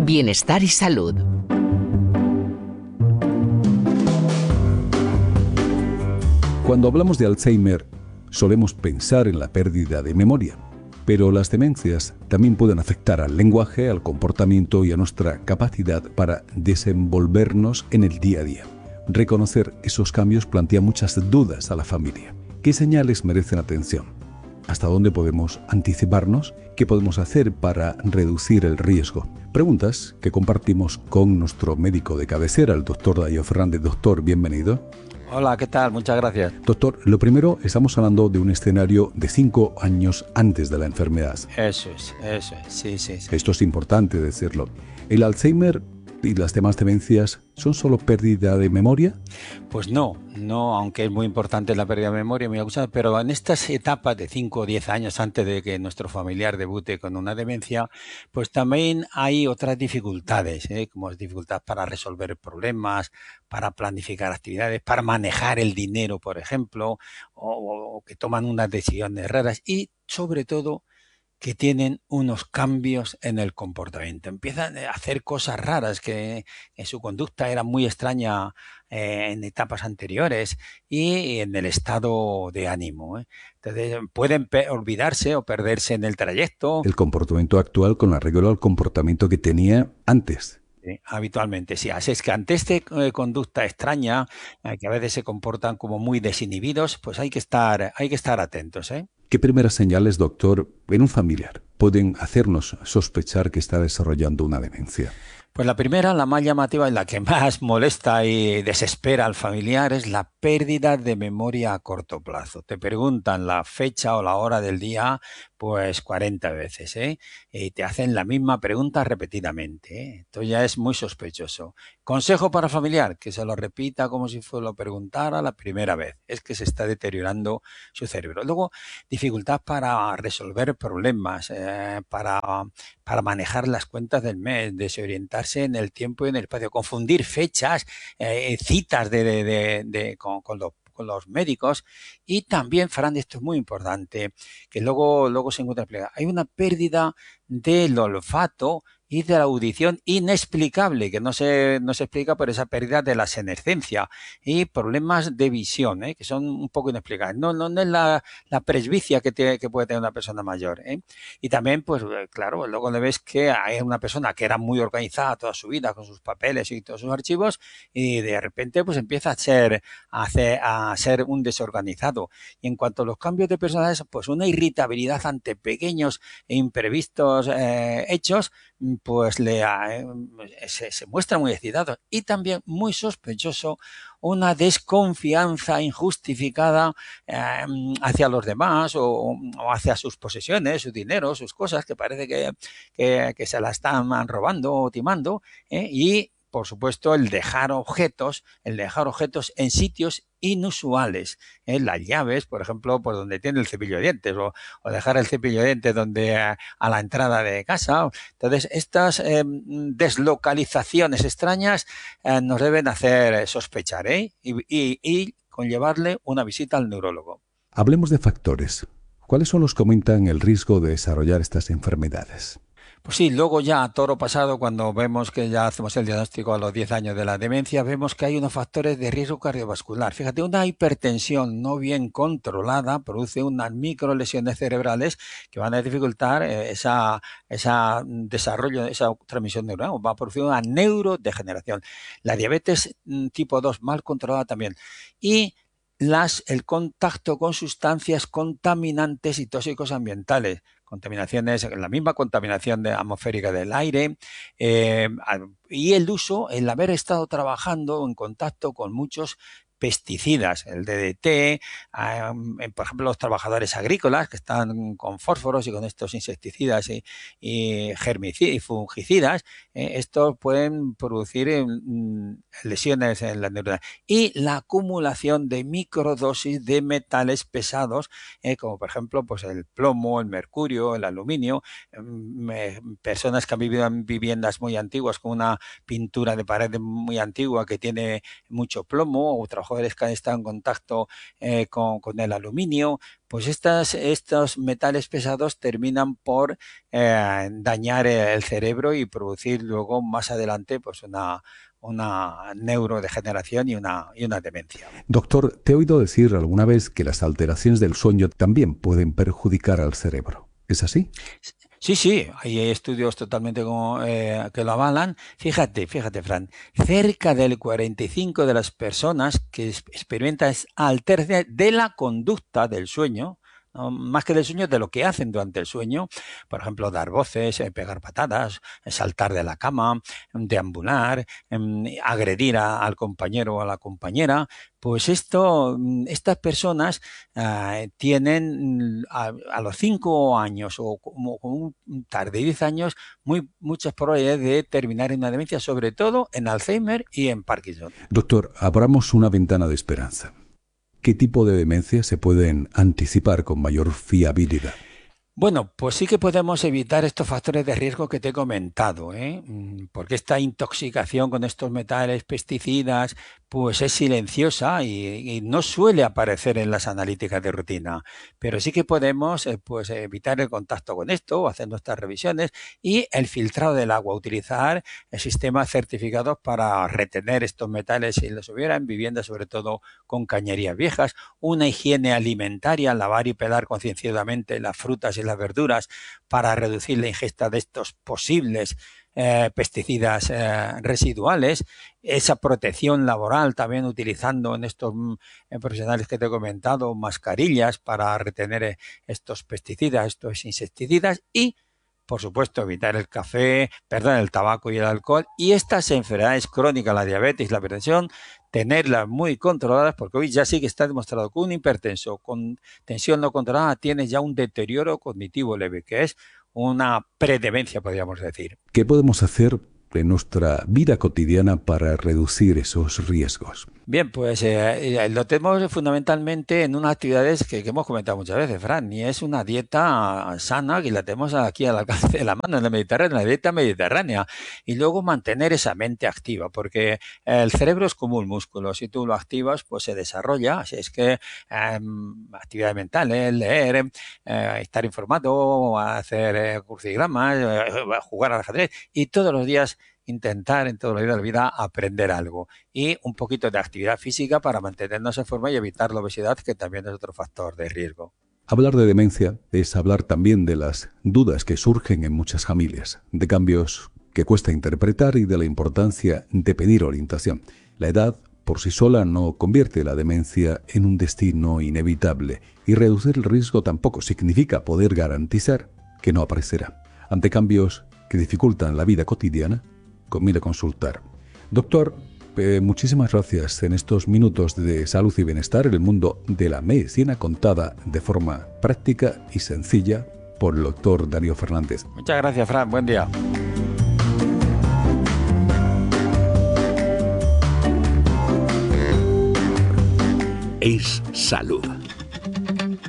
Bienestar y salud. Cuando hablamos de Alzheimer, solemos pensar en la pérdida de memoria, pero las demencias también pueden afectar al lenguaje, al comportamiento y a nuestra capacidad para desenvolvernos en el día a día. Reconocer esos cambios plantea muchas dudas a la familia. ¿Qué señales merecen atención? ¿Hasta dónde podemos anticiparnos? ¿Qué podemos hacer para reducir el riesgo? Preguntas que compartimos con nuestro médico de cabecera, el doctor Dayo Fernández. Doctor, bienvenido. Hola, ¿qué tal? Muchas gracias. Doctor, lo primero, estamos hablando de un escenario de 5 años antes de la enfermedad. Eso es, sí. Esto es importante decirlo. ¿El Alzheimer y las demás demencias son solo pérdida de memoria? Pues no, aunque es muy importante la pérdida de memoria, muy acusada, pero en estas etapas de 5 o 10 años antes de que nuestro familiar debute con una demencia, pues también hay otras dificultades, como es dificultad para resolver problemas, para planificar actividades, para manejar el dinero, por ejemplo, o que toman unas decisiones raras y, sobre todo, que tienen unos cambios en el comportamiento. Empiezan a hacer cosas raras que en su conducta era muy extraña en etapas anteriores y en el estado de ánimo. Entonces pueden olvidarse o perderse en el trayecto. El comportamiento actual con arreglo al comportamiento que tenía antes. Sí, habitualmente, sí. Así es que ante esta conducta extraña, que a veces se comportan como muy desinhibidos, pues hay que estar atentos, ¿eh? ¿Qué primeras señales, doctor, en un familiar pueden hacernos sospechar que está desarrollando una demencia? Pues la primera, la más llamativa y la que más molesta y desespera al familiar es la pérdida de memoria a corto plazo. Te preguntan la fecha o la hora del día pues 40 veces, y te hacen la misma pregunta repetidamente, Esto ya es muy sospechoso. Consejo para familiar, que se lo repita como si lo preguntara la primera vez. Es que se está deteriorando su cerebro. Luego, dificultad para resolver problemas, para manejar las cuentas del mes, desorientarse en el tiempo y en el espacio, confundir fechas, citas con los médicos y también, Fran, esto es muy importante, que luego se encuentra explicado. Hay una pérdida del olfato y de la audición inexplicable, que no se explica por esa pérdida de la senescencia y problemas de visión, que son un poco inexplicables. No es la presbicia que puede tener una persona mayor, Y también, pues claro, luego le ves que hay una persona que era muy organizada toda su vida con sus papeles y todos sus archivos y de repente pues empieza a ser un desorganizado. Y en cuanto a los cambios de personalidad, pues una irritabilidad ante pequeños e imprevistos hechos, pues se muestra muy excitado y también muy sospechoso una desconfianza injustificada hacia los demás o hacia sus posesiones, su dinero, sus cosas, que parece que se la están robando o timando, y por supuesto el dejar objetos en sitios inusuales, las llaves, por ejemplo, por donde tiene el cepillo de dientes o dejar el cepillo de dientes a la entrada de casa. Entonces, estas deslocalizaciones extrañas nos deben hacer sospechar, y conllevarle una visita al neurólogo. Hablemos de factores. ¿Cuáles son los que aumentan el riesgo de desarrollar estas enfermedades? Pues sí, luego ya a toro pasado, cuando vemos que ya hacemos el diagnóstico a los 10 años de la demencia, vemos que hay unos factores de riesgo cardiovascular. Fíjate, una hipertensión no bien controlada produce unas microlesiones cerebrales que van a dificultar esa desarrollo, esa transmisión neuronal, va a producir una neurodegeneración. La diabetes tipo 2 mal controlada también. Y el contacto con sustancias contaminantes y tóxicos ambientales. Contaminaciones, la misma contaminación atmosférica del aire, y el haber estado trabajando en contacto con muchos pesticidas, el DDT, por ejemplo, los trabajadores agrícolas que están con fósforos y con estos insecticidas y fungicidas, estos pueden producir lesiones en las neuronas. Y la acumulación de microdosis de metales pesados, como por ejemplo pues el plomo, el mercurio, el aluminio, personas que han vivido en viviendas muy antiguas con una pintura de pared muy antigua que tiene mucho plomo, o trabajadores que han estado en contacto con el aluminio, pues estos metales pesados terminan por dañar el cerebro y producir luego más adelante pues una neurodegeneración y una demencia. Doctor, te he oído decir alguna vez que las alteraciones del sueño también pueden perjudicar al cerebro. ¿Es así? Sí, sí, hay estudios totalmente que lo avalan. Fíjate, Fran, cerca del 45% de las personas que experimentan alteraciones de la conducta del sueño, ¿no? Más que del sueño, de lo que hacen durante el sueño, por ejemplo, dar voces, pegar patadas, saltar de la cama, deambular, agredir al compañero o a la compañera, pues estas personas tienen a los 5 años o como un tarde 10 años muchas probabilidades de terminar en una demencia, sobre todo en Alzheimer y en Parkinson. Doctor, abramos una ventana de esperanza. ¿Qué tipo de demencias se pueden anticipar con mayor fiabilidad? Bueno, pues sí que podemos evitar estos factores de riesgo que te he comentado, porque esta intoxicación con estos metales, pesticidas, pues es silenciosa y no suele aparecer en las analíticas de rutina, pero sí que podemos pues evitar el contacto con esto, hacer nuestras revisiones y el filtrado del agua, utilizar sistemas certificados para retener estos metales si los hubiera en viviendas, sobre todo con cañerías viejas, una higiene alimentaria, lavar y pelar concienciadamente las frutas y las verduras para reducir la ingesta de estos posibles pesticidas residuales, esa protección laboral también utilizando en estos profesionales que te he comentado mascarillas para retener estos pesticidas, estos insecticidas y por supuesto evitar el tabaco y el alcohol y estas enfermedades crónicas, la diabetes, la hipertensión, tenerlas muy controladas porque hoy ya sí que está demostrado que un hipertenso con tensión no controlada tiene ya un deterioro cognitivo leve, que es una predemencia, podríamos decir. ¿Qué podemos hacer en nuestra vida cotidiana para reducir esos riesgos? Bien, pues lo tenemos fundamentalmente en unas actividades que hemos comentado muchas veces, Fran, y es una dieta sana que la tenemos aquí al alcance de la mano en el Mediterráneo, la dieta mediterránea, y luego mantener esa mente activa, porque el cerebro es como un músculo, si tú lo activas, pues se desarrolla, así es que actividades mentales, leer, estar informado, hacer crucigramas, jugar al ajedrez, y todos los días intentar en toda la vida aprender algo y un poquito de actividad física para mantenernos en forma y evitar la obesidad, que también es otro factor de riesgo. Hablar de demencia es hablar también de las dudas que surgen en muchas familias, de cambios que cuesta interpretar y de la importancia de pedir orientación. La edad por sí sola no convierte la demencia en un destino inevitable y reducir el riesgo tampoco significa poder garantizar que no aparecerá. Ante cambios que dificultan la vida cotidiana, conviene consultar. Doctor, muchísimas gracias en estos minutos de salud y bienestar en el mundo de la medicina contada de forma práctica y sencilla por el doctor Darío Fernández. Muchas gracias, Fran. Buen día. Es salud.